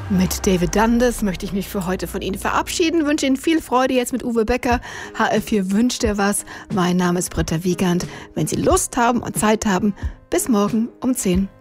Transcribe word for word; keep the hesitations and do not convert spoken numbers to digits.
Mit David Dundas möchte ich mich für heute von Ihnen verabschieden. Wünsche Ihnen viel Freude jetzt mit Uwe Becker. H R vier wünscht dir was. Mein Name ist Britta Wiegand. Wenn Sie Lust haben und Zeit haben, bis morgen um zehn.